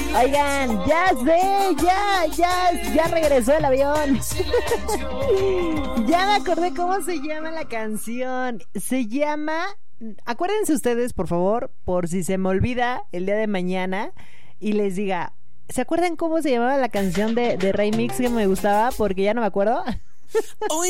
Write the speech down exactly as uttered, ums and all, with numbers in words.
Oigan, ya sé, ya, ya, ya regresó el avión. Ya me acordé cómo se llama la canción. Se llama, acuérdense ustedes, por favor, por si se me olvida el día de mañana y les diga, ¿se acuerdan cómo se llamaba la canción de, de Remix que me gustaba? Porque ya no me acuerdo.